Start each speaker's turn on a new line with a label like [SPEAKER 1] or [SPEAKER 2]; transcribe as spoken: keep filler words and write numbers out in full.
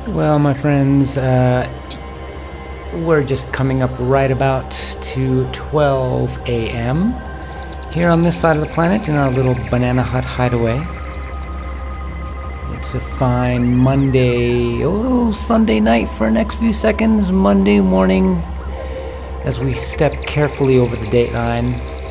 [SPEAKER 1] Well, my friends, uh, we're just coming up right about to twelve a.m. here on this side of the planet in our little banana hut hideaway. It's a fine Monday, oh, Sunday night for the next few seconds, Monday morning, as we step carefully over the date line.